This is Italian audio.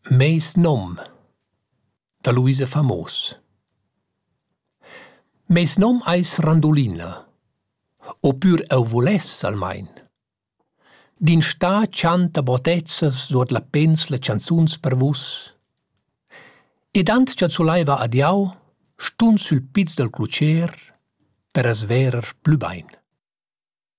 Meis nom, da Luisa Famos. Meis nom eis Randolina, opür eu vuless almain. Din sta chanta botezzas suot la pensla chanzuns per vus. Ed ant ch'azulaiva adiau, stun sul piz del clucher per as verer plü bain.